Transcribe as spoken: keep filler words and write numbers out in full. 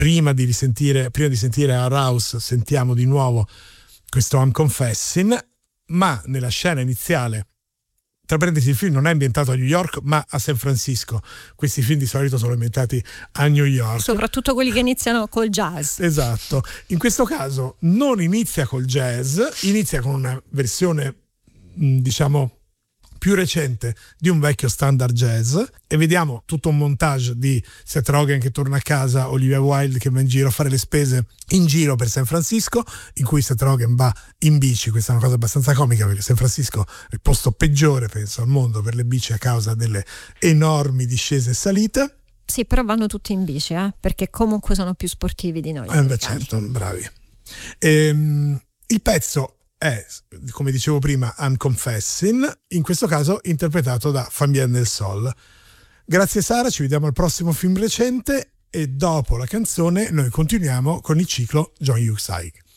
prima di risentire, prima di sentire Arouse, sentiamo di nuovo questo I'm Confessing, ma nella scena iniziale, tra parentesi, il film non è ambientato a New York ma a San Francisco. Questi film di solito sono ambientati a New York, soprattutto quelli che iniziano col jazz. Esatto, in questo caso non inizia col jazz, inizia con una versione diciamo più recente di un vecchio standard jazz, e vediamo tutto un montage di Seth Rogen che torna a casa, Olivia Wilde che va in giro a fare le spese in giro per San Francisco, in cui Seth Rogen va in bici. Questa è una cosa abbastanza comica perché San Francisco è il posto peggiore penso al mondo per le bici a causa delle enormi discese e salite. Sì, però vanno tutti in bici, eh? Perché comunque sono più sportivi di noi. Eh beh, certo, bravi. Ehm, il pezzo è, come dicevo prima, I'm Confessing, in questo caso interpretato da Fabien Delsol. Grazie Sara, ci vediamo al prossimo film recente, e dopo la canzone noi continuiamo con il ciclo John Hughes Hyde.